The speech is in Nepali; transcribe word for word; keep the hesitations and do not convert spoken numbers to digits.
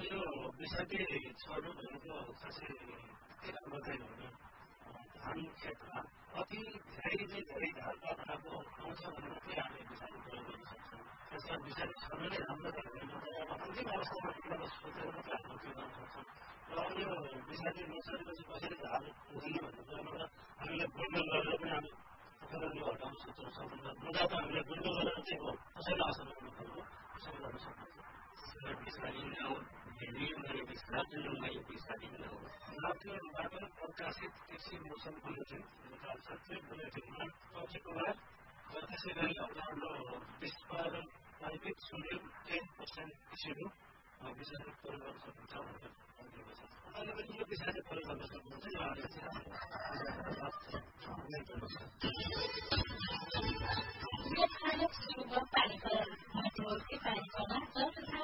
यो विषादी छोड्नु भनेको खासै किन मात्रै होइन धान खेतमा अति धेरै चाहिँ धेरै धान पातको आउँछ भनेर चाहिँ हामीले विषादी प्रयोग गर्न सक्छौँ। त्यसमा विषादी छोड्नु नै राम्रो त होइन तर अब अन्तिम अवस्थामा तिमीलाई सोचेर मात्रै हामीले त्यो गर्न सक्छौँ। र अब यो विषादी नछोडेपछि कसरी धान उठाउने भन्ने कुरामा त हामीले बुलडोल गरेर पनि हामी त्यसलाई यो हटाउन सक्छौँ। सबभन्दा मुद्दा त हामीले बुलडोल गरेर चाहिँ हो कसैलाई असर गर्न खोज्नु कसरी गर्न सक्नुहुन्छ। माध्यमबाट प्रकाशित कृषि मौसम बुलेटिन अन्तर्राष्ट्रिय बुलेटिनमा तथ्यको बाद त्यसै गरी हाम्रो विस्फोट private sodium ten percent issue विषयमा प्रयोग गर्न सक्नुहुन्छ भनेर भनिएको छ। अहिले पनि यो विषयले प्रयोग गर्न सक्नुहुन्छ। यो अहिले चाहिँ पानीको